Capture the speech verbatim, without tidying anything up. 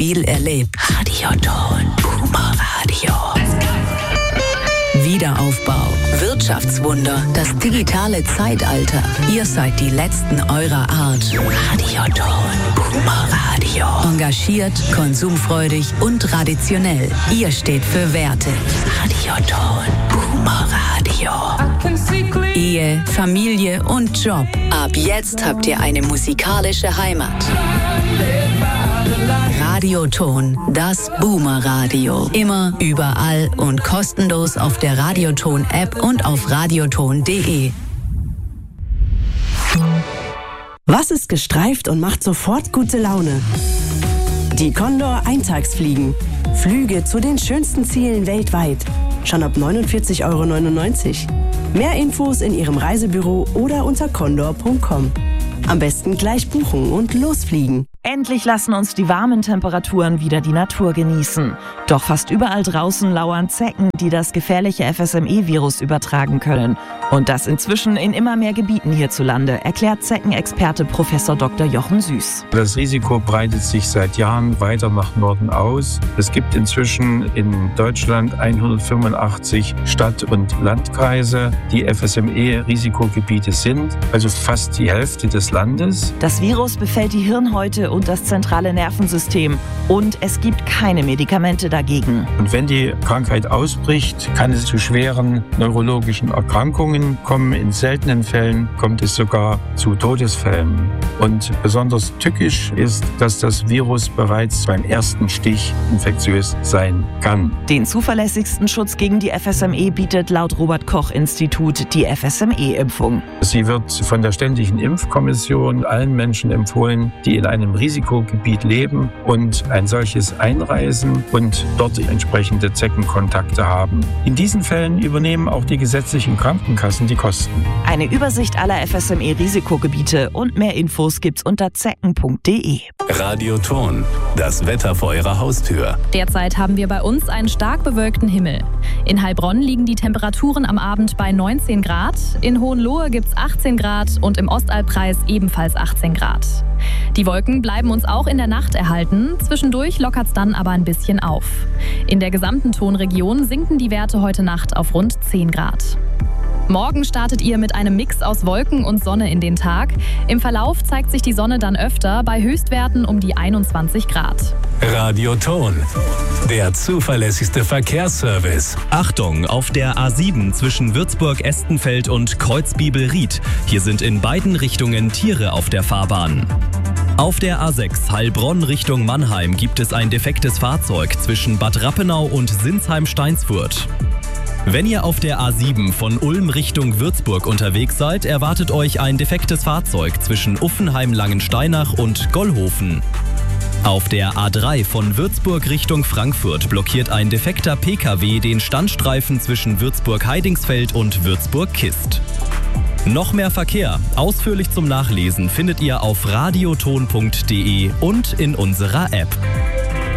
viel erlebt. Radioton, Boomer Radio. Wiederaufbau, Wirtschaftswunder, das digitale Zeitalter. Ihr seid die Letzten eurer Art. Radioton, Boomer Radio. Engagiert, konsumfreudig und traditionell. Ihr steht für Werte. Radioton, Boomer Radio. Ehe, Familie und Job. Ab jetzt habt ihr eine musikalische Heimat. Radioton, das Boomer Radio. Immer, überall und kostenlos auf der Radioton-App und auf radioton punkt de. Was ist gestreift und macht sofort gute Laune? Die Condor Eintagsfliegen. Flüge zu den schönsten Zielen weltweit. Schon ab neunundvierzig Euro neunundneunzig. Mehr Infos in Ihrem Reisebüro oder unter condor punkt com. Am besten gleich buchen und losfliegen. Endlich lassen uns die warmen Temperaturen wieder die Natur genießen. Doch fast überall draußen lauern Zecken, die das gefährliche F S M E-Virus übertragen können. Und das inzwischen in immer mehr Gebieten hierzulande, erklärt Zeckenexperte Professor Doktor Jochen Süß. Das Risiko breitet sich seit Jahren weiter nach Norden aus. Es gibt inzwischen in Deutschland hundertfünfundachtzig Stadt- und Landkreise, die F S M E-Risikogebiete sind, also fast die Hälfte des Landes. Das Virus befällt die Hirnhäute und das zentrale Nervensystem. Und es gibt keine Medikamente dagegen. Und wenn die Krankheit ausbricht, kann es zu schweren neurologischen Erkrankungen kommen. In seltenen Fällen kommt es sogar zu Todesfällen. Und besonders tückisch ist, dass das Virus bereits beim ersten Stich infektiös sein kann. Den zuverlässigsten Schutz gegen die F S M E bietet laut Robert-Koch-Institut die F S M E-Impfung. Sie wird von der Ständigen Impfkommission allen Menschen empfohlen, die in einem Risikogebiet leben und ein solches einreisen und dort entsprechende Zeckenkontakte haben. In diesen Fällen übernehmen auch die gesetzlichen Krankenkassen die Kosten. Eine Übersicht aller F S M E-Risikogebiete und mehr Infos gibt's unter zecken punkt de. Radioton, das Wetter vor Ihrer Haustür. Derzeit haben wir bei uns einen stark bewölkten Himmel. In Heilbronn liegen die Temperaturen am Abend bei neunzehn Grad, in Hohenlohe gibt's achtzehn Grad und im Ostalbkreis ebenfalls achtzehn Grad. Die Wolken bleiben uns auch in der Nacht erhalten, zwischendurch lockert's dann aber ein bisschen auf. In der gesamten Tonregion sinken die Werte heute Nacht auf rund zehn Grad. Morgen startet ihr mit einem Mix aus Wolken und Sonne in den Tag. Im Verlauf zeigt sich die Sonne dann öfter, bei Höchstwerten um die einundzwanzig Grad. Radioton, der zuverlässigste Verkehrsservice. Achtung, auf der A sieben zwischen Würzburg-Estenfeld und Kreuzbibel-Ried. Hier sind in beiden Richtungen Tiere auf der Fahrbahn. Auf der A sechs Heilbronn Richtung Mannheim gibt es ein defektes Fahrzeug zwischen Bad Rappenau und Sinsheim-Steinsfurt. Wenn ihr auf der A sieben von Ulm Richtung Würzburg unterwegs seid, erwartet euch ein defektes Fahrzeug zwischen Uffenheim-Langensteinach und Gollhofen. Auf der A drei von Würzburg Richtung Frankfurt blockiert ein defekter P K W den Standstreifen zwischen Würzburg-Heidingsfeld und Würzburg-Kist. Noch mehr Verkehr, ausführlich zum Nachlesen, findet ihr auf radioton punkt de und in unserer App.